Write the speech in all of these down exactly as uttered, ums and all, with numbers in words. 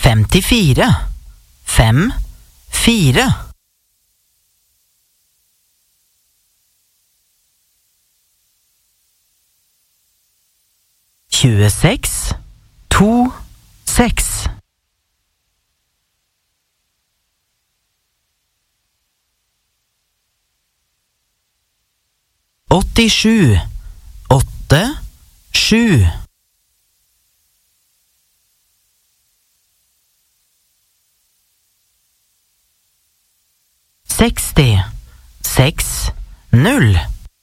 femtifire, fem, fire. Tjueseks, to, seks. Åttisju, åtte, sju. Seksti, seks, null.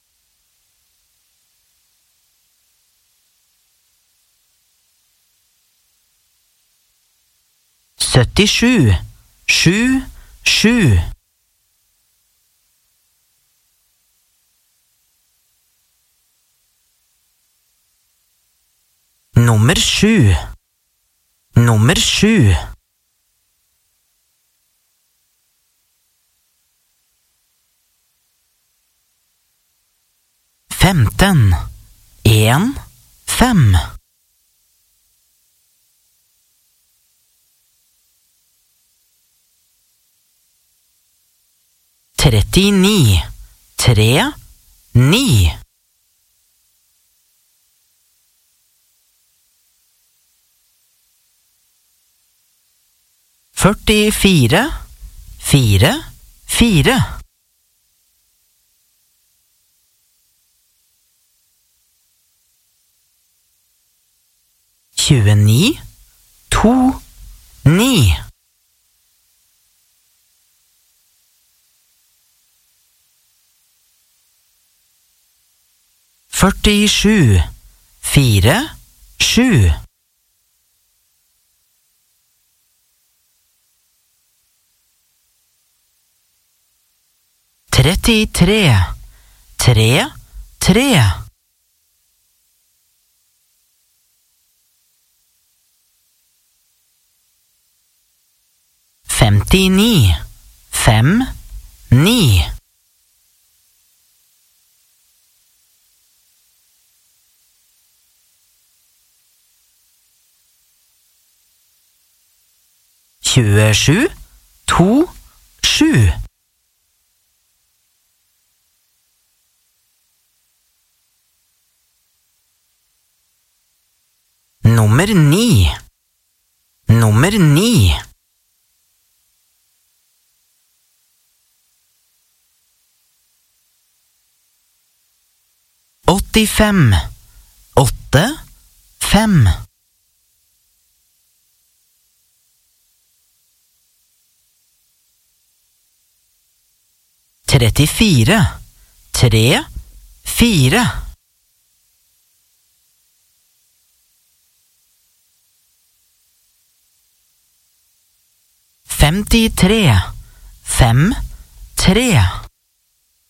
Syttisju, sju, sju. Nummer sju. Nummer sju. Femten. En, fem. Trettini. Tre, ni. Førtifire, fire, fire. Tjueni, to, ni. Førtisju, fire, sju. Trettitre, tre, tre. Femtini, fem, ni. Tjuesju, to, sju. Nummer ni. Nummer ni. Åttifem, åtte, fem. Trettifire, tre, fire. Femtitre, fem, tre.